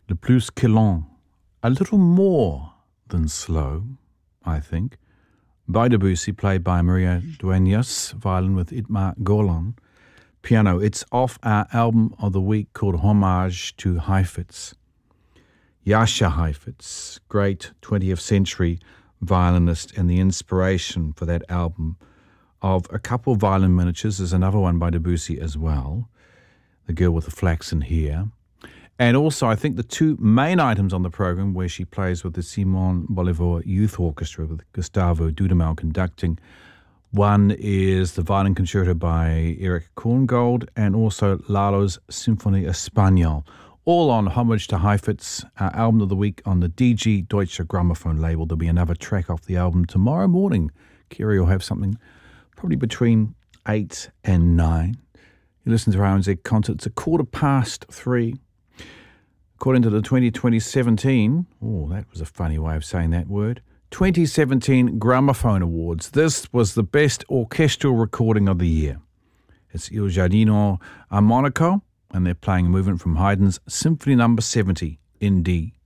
Le plus que lent, a little more than slow, I think, by Debussy, played by Maria Dueñas, violin with Itmar Golan, piano. It's off our album of the week called Homage to Heifetz. Jascha Heifetz, great 20th century violinist, and the inspiration for that album of a couple of violin miniatures. There's another one by Debussy as well, The Girl with the Flaxen Hair. And also, I think the two main items on the program where she plays with the Simon Bolivar Youth Orchestra with Gustavo Dudamel conducting. One is the Violin Concerto by Eric Korngold and also Lalo's Symphonie Espagnole. All on Homage to Heifetz, our album of the week on the DG Deutsche Grammophon label. There'll be another track off the album tomorrow morning. Kiri will have something probably between 8 and 9. You listen to RNZ Concert. It's 3:15. According to the 2017, that was a funny way of saying that word, 2017 Gramophone Awards, this was the best orchestral recording of the year. It's Il Giardino Armonico, and they're playing a movement from Haydn's Symphony No. 70 in D.